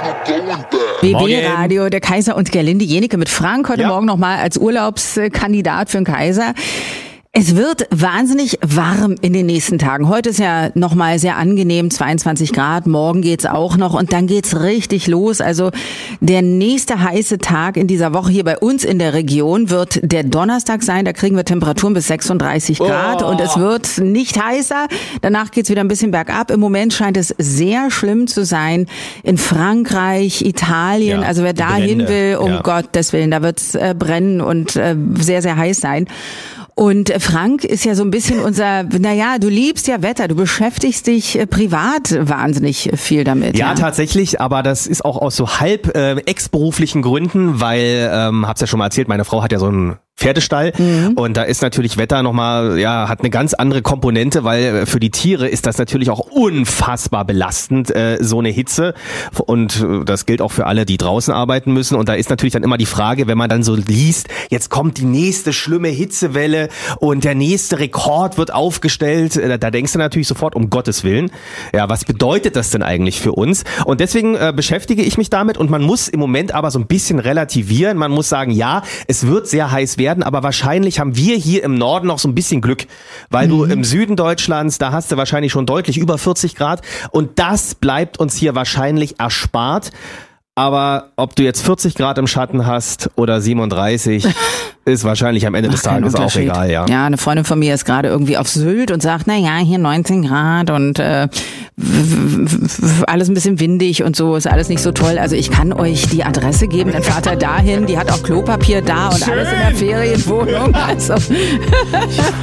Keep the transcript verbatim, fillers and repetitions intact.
B B-Radio, der Kaiser und Gerlinde Jenike mit Frank heute ja. Morgen nochmal als Urlaubskandidat für den Kaiser. Es wird wahnsinnig warm in den nächsten Tagen. Heute ist ja nochmal sehr angenehm, zweiundzwanzig Grad. Morgen geht's auch noch und dann geht's richtig los. Also der nächste heiße Tag in dieser Woche hier bei uns in der Region wird der Donnerstag sein. Da kriegen wir Temperaturen bis sechsunddreißig Grad oh. und es wird nicht heißer. Danach geht's wieder ein bisschen bergab. Im Moment scheint es sehr schlimm zu sein in Frankreich, Italien. Ja, also wer da hin will, um ja. Gottes Willen, da wird's äh, brennen und äh, sehr, sehr heiß sein. Und Frank ist ja so ein bisschen unser, naja, du liebst ja Wetter, du beschäftigst dich äh, privat wahnsinnig viel damit. Ja, ja, tatsächlich, aber das ist auch aus so halb äh, ex-beruflichen Gründen, weil, ähm, hab's ja schon mal erzählt, meine Frau hat ja so einen Pferdestall mhm. und da ist natürlich Wetter nochmal, ja, hat eine ganz andere Komponente, weil für die Tiere ist das natürlich auch unfassbar belastend, äh, so eine Hitze, und das gilt auch für alle, die draußen arbeiten müssen, und da ist natürlich dann immer die Frage, wenn man dann so liest, jetzt kommt die nächste schlimme Hitzewelle und der nächste Rekord wird aufgestellt, da, da denkst du natürlich sofort, um Gottes Willen, ja, was bedeutet das denn eigentlich für uns? Und deswegen äh, beschäftige ich mich damit, und man muss im Moment aber so ein bisschen relativieren, man muss sagen, ja, es wird sehr heiß werden, aber wahrscheinlich haben wir hier im Norden noch so ein bisschen Glück, weil mhm. du im Süden Deutschlands, da hast du wahrscheinlich schon deutlich über vierzig Grad, und das bleibt uns hier wahrscheinlich erspart. Aber ob du jetzt vierzig Grad im Schatten hast oder siebenunddreißig, ist wahrscheinlich am Ende des Ach, Tages auch egal, ja. Ja, eine Freundin von mir ist gerade irgendwie auf Sylt und sagt, na ja, hier neunzehn Grad und äh, alles ein bisschen windig und so, ist alles nicht so toll. Also ich kann euch die Adresse geben, dann fahrt ihr dahin, die hat auch Klopapier da und Schön. Alles in der Ferienwohnung. Also